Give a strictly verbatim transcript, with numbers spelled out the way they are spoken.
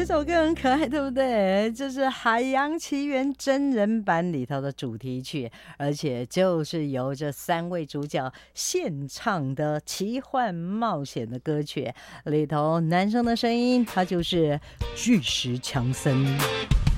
首歌很可爱，对不对？这是《海洋奇缘》真人版里头的主题曲，而且就是由这三位主角现唱的奇幻冒险的歌曲里头，男生的声音他就是巨石强森。